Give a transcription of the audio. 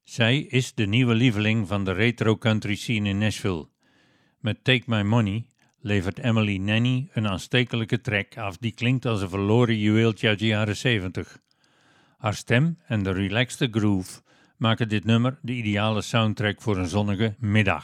Zij is de nieuwe lieveling van de retro country scene in Nashville. Met Take My Money levert Emily Nanny een aanstekelijke track af die klinkt als een verloren juweeltje uit de jaren 70. Haar stem en de relaxte groove maken dit nummer de ideale soundtrack voor een zonnige middag.